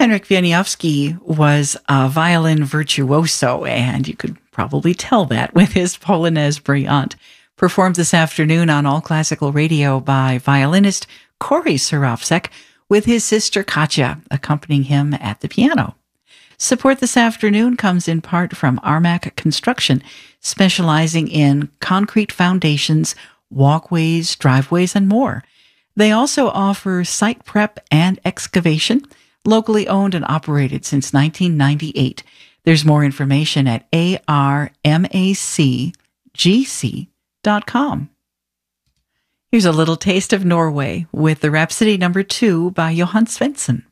Henryk Wieniawski was a violin virtuoso, and you could probably tell that with his Polonaise Brillante, performed this afternoon on All Classical Radio by violinist Corey Surofsek, with his sister Katya accompanying him at the piano. Support this afternoon comes in part from Armac Construction, specializing in concrete foundations, walkways, driveways, and more. They also offer site prep and excavation, locally owned and operated since 1998. There's more information at armacgc.com. Here's a little taste of Norway with the Rhapsody No. 2 by Johan Svensson.